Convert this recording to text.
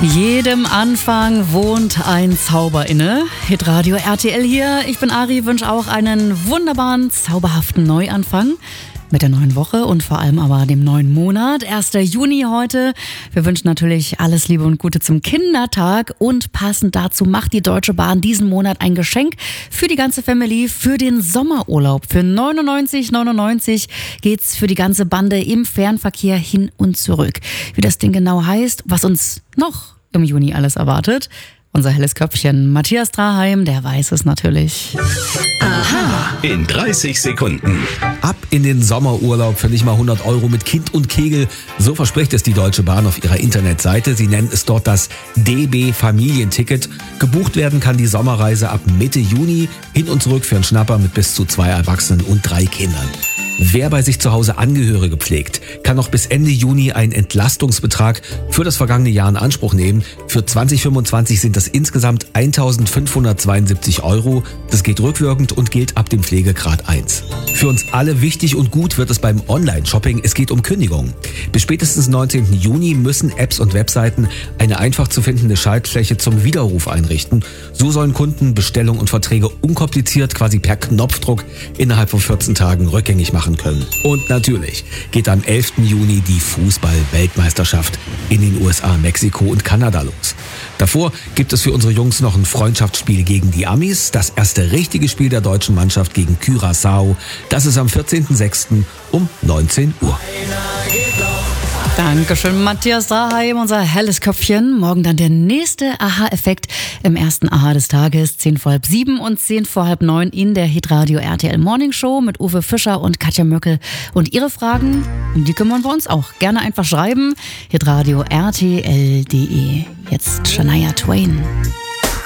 Jedem Anfang wohnt ein Zauber inne. Hitradio RTL hier. Ich bin Ari, wünsche auch einen wunderbaren, zauberhaften Neuanfang mit der neuen Woche und vor allem aber dem neuen Monat. 1. Juni heute. Wir wünschen natürlich alles Liebe und Gute zum Kindertag und passend dazu macht die Deutsche Bahn diesen Monat ein Geschenk für die ganze Family für den Sommerurlaub. Für 99,99 geht's für die ganze Bande im Fernverkehr hin und zurück. Wie das Ding genau heißt, was uns noch im Juni alles erwartet. Unser helles Köpfchen Matthias Draheim, der weiß es natürlich. Aha. In 30 Sekunden. Ab in den Sommerurlaub für nicht mal 100 € mit Kind und Kegel. So verspricht es die Deutsche Bahn auf ihrer Internetseite. Sie nennen es dort das DB Familienticket. Gebucht werden kann die Sommerreise ab Mitte Juni hin und zurück für einen Schnapper mit bis zu 2 Erwachsenen und 3 Kindern. Wer bei sich zu Hause Angehörige pflegt, kann noch bis Ende Juni einen Entlastungsbetrag für das vergangene Jahr in Anspruch nehmen. Für 2025 sind das insgesamt 1.572 €. Das geht rückwirkend und gilt ab dem Pflegegrad 1. Für uns alle wichtig und gut wird es beim Online-Shopping. Es geht um Kündigungen. Bis spätestens 19. Juni müssen Apps und Webseiten eine einfach zu findende Schaltfläche zum Widerruf einrichten. So sollen Kunden Bestellungen und Verträge unkompliziert, quasi per Knopfdruck, innerhalb von 14 Tagen rückgängig machen können. Und natürlich geht am 11. Juni die Fußball-Weltmeisterschaft in den USA, Mexiko und Kanada los. Davor gibt es für unsere Jungs noch ein Freundschaftsspiel gegen die Amis. Das erste richtige Spiel der deutschen Mannschaft gegen Curaçao. Das ist am 14.06. um 19 Uhr. Dankeschön, Matthias Draheim, unser helles Köpfchen. Morgen dann der nächste Aha-Effekt im ersten Aha des Tages, 10 vor halb 7 und 10 vor halb 9 in der Hitradio RTL Morning Show mit Uwe Fischer und Katja Möckel. Und Ihre Fragen, um die kümmern wir uns auch. Gerne einfach schreiben, hitradio RTL.de. Jetzt Shania Twain.